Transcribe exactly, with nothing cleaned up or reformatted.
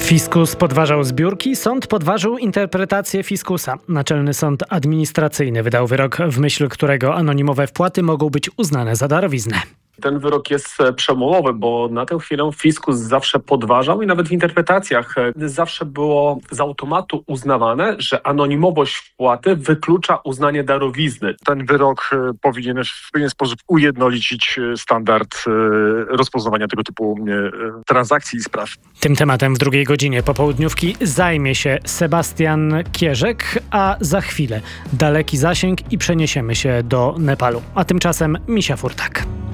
Fiskus podważał zbiórki, sąd podważył interpretację fiskusa. Naczelny Sąd Administracyjny wydał wyrok, w myśl którego anonimowe wpłaty mogą być uznane za darowiznę. Ten wyrok jest przełomowy, bo na tę chwilę fiskus zawsze podważał i nawet w interpretacjach zawsze było z automatu uznawane, że anonimowość wpłaty wyklucza uznanie darowizny. Ten wyrok powinien w pewien sposób ujednolicić standard rozpoznawania tego typu transakcji i spraw. Tym tematem w drugiej godzinie popołudniówki zajmie się Sebastian Kierzek, a za chwilę daleki zasięg i przeniesiemy się do Nepalu. A tymczasem Misia Furtak.